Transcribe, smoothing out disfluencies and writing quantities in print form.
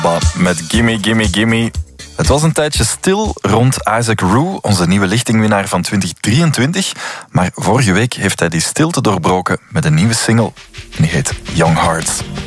Bah, met Gimme Gimme Gimme. Het was een tijdje stil rond Isaac Rue, onze nieuwe lichtingwinnaar van 2023. Maar vorige week heeft hij die stilte doorbroken met een nieuwe single. En die heet Young Hearts.